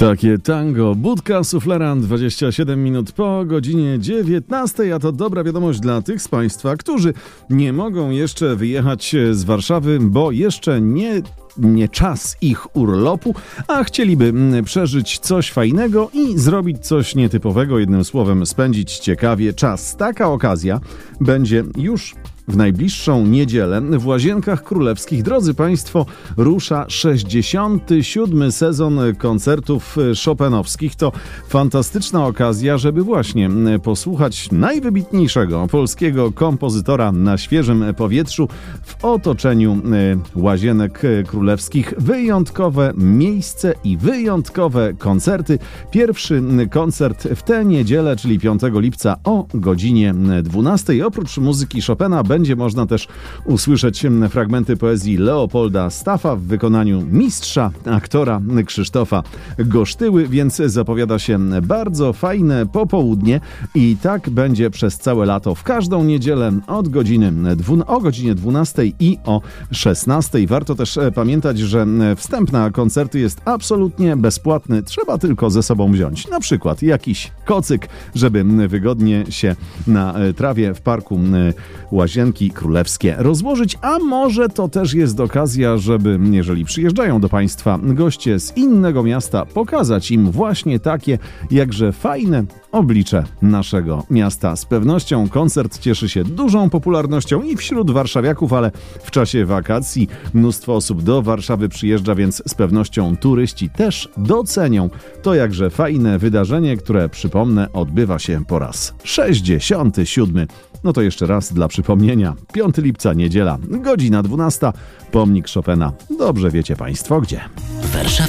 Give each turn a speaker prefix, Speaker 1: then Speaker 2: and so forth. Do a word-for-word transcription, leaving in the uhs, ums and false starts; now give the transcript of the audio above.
Speaker 1: Takie tango, Budka Sufleran, dwadzieścia siedem minut po godzinie dziewiętnastej, a to dobra wiadomość dla tych z Państwa, którzy nie mogą jeszcze wyjechać z Warszawy, bo jeszcze nie... nie czas ich urlopu, a chcieliby przeżyć coś fajnego i zrobić coś nietypowego, jednym słowem spędzić ciekawie czas. Taka okazja będzie już w najbliższą niedzielę w Łazienkach Królewskich. Drodzy Państwo, rusza sześćdziesiąty siódmy sezon koncertów chopinowskich. To fantastyczna okazja, żeby właśnie posłuchać najwybitniejszego polskiego kompozytora na świeżym powietrzu w otoczeniu Łazienek Królewskich. Wyjątkowe miejsce i wyjątkowe koncerty. Pierwszy koncert w tę niedzielę, czyli piątego lipca o godzinie dwunastej. Oprócz muzyki Chopina będzie można też usłyszeć fragmenty poezji Leopolda Staffa w wykonaniu mistrza, aktora Krzysztofa Gosztyły, więc zapowiada się bardzo fajne popołudnie i tak będzie przez całe lato w każdą niedzielę od godziny o godzinie dwunastej i o szesnastej. Warto też pamiętać, że wstęp na koncerty jest absolutnie bezpłatny. Trzeba tylko ze sobą wziąć na przykład jakiś kocyk, żeby wygodnie się na trawie w parku Łazienki Królewskie rozłożyć, a może to też jest okazja, żeby, jeżeli przyjeżdżają do Państwa goście z innego miasta, pokazać im właśnie takie, jakże fajne oblicze naszego miasta. Z pewnością koncert cieszy się dużą popularnością i wśród warszawiaków, ale w czasie wakacji mnóstwo osób do Warszawy przyjeżdża, więc z pewnością turyści też docenią to jakże fajne wydarzenie, które, przypomnę, odbywa się po raz sześćdziesiąty siódmy. No to jeszcze raz dla przypomnienia. piątego lipca, niedziela, godzina dwunasta, pomnik Chopina. Dobrze wiecie Państwo gdzie. Warszawa.